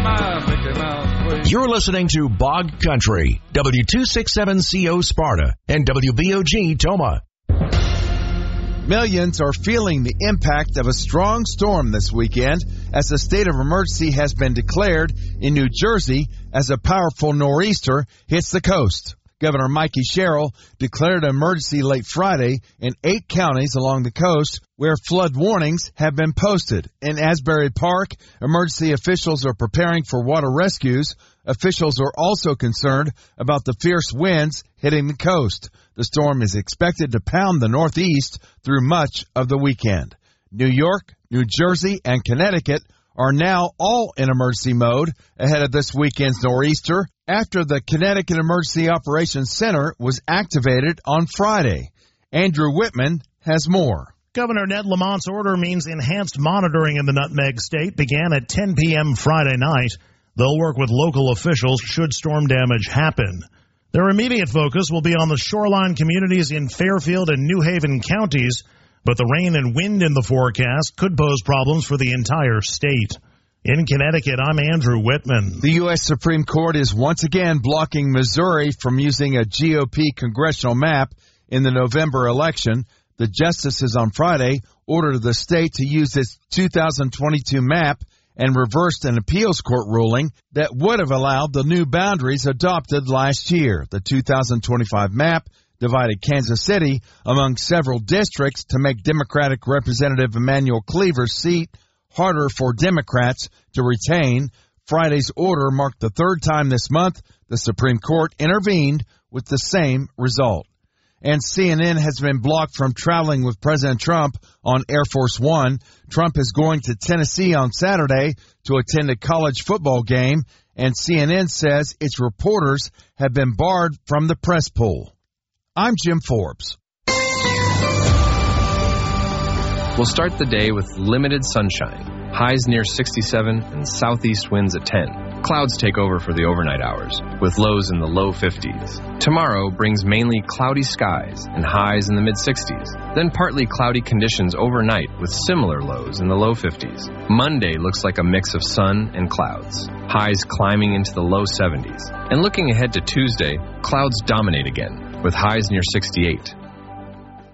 You're listening to Bog Country, W267CO Sparta and WBOG Toma. Millions are feeling the impact of a strong storm this weekend as a state of emergency has been declared in New Jersey as a powerful nor'easter hits the coast. Governor Mikey Sherrill declared an emergency late Friday in 8 counties along the coast where flood warnings have been posted. In Asbury Park, emergency officials are preparing for water rescues. Officials are also concerned about the fierce winds hitting the coast. The storm is expected to pound the northeast through much of the weekend. New York, New Jersey, and Connecticut are now all in emergency mode ahead of this weekend's nor'easter after the Connecticut Emergency Operations Center was activated on Friday. Andrew Whitman has more. Governor Ned Lamont's order means enhanced monitoring in the Nutmeg State began at 10 p.m. Friday night. They'll work with local officials should storm damage happen. Their immediate focus will be on the shoreline communities in Fairfield and New Haven counties, but the rain and wind in the forecast could pose problems for the entire state. In Connecticut, I'm Andrew Whitman. The U.S. Supreme Court is once again blocking Missouri from using a GOP congressional map in the November election. The justices on Friday ordered the state to use its 2022 map and reversed an appeals court ruling that would have allowed the new boundaries adopted last year. The 2025 map divided Kansas City among several districts to make Democratic Representative Emanuel Cleaver's seat harder for Democrats to retain. Friday's order marked the third time this month the Supreme Court intervened with the same result. And CNN has been blocked from traveling with President Trump on Air Force One. Trump is going to Tennessee on Saturday to attend a college football game, and CNN says its reporters have been barred from the press pool. I'm Jim Forbes. We'll start the day with limited sunshine, highs near 67 and southeast winds at 10. Clouds take over for the overnight hours, with lows in the low 50s. Tomorrow brings mainly cloudy skies and highs in the mid-60s, then partly cloudy conditions overnight with similar lows in the low 50s. Monday looks like a mix of sun and clouds, highs climbing into the low 70s. And looking ahead to Tuesday, clouds dominate again, with highs near 68.